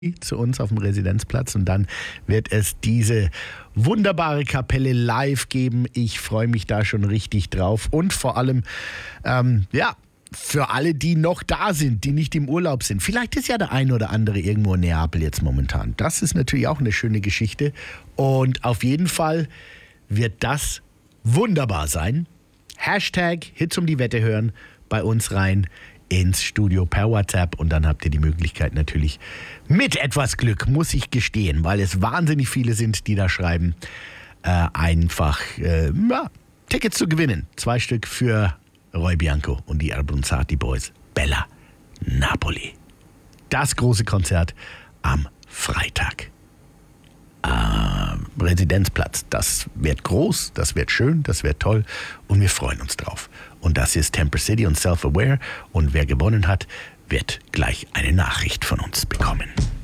zu uns auf dem Residenzplatz und dann wird es diese wunderbare Kapelle live geben. Ich freue mich da schon richtig drauf und vor allem, für alle, die noch da sind, die nicht im Urlaub sind. Vielleicht ist ja der eine oder andere irgendwo in Neapel jetzt momentan. Das ist natürlich auch eine schöne Geschichte und auf jeden Fall wird das wunderbar sein. Hashtag Hits um die Wette hören bei uns rein ins Studio per WhatsApp und dann habt ihr die Möglichkeit natürlich mit etwas Glück, muss ich gestehen, weil es wahnsinnig viele sind, die da schreiben, Tickets zu gewinnen. 2 Stück für Roy Bianco und die Abruzzati Boys. Bella Napoli. Das große Konzert am Freitag. Residenzplatz. Das wird groß, das wird schön, das wird toll und wir freuen uns drauf. Und das ist Temper City und Self-Aware und wer gewonnen hat, wird gleich eine Nachricht von uns bekommen.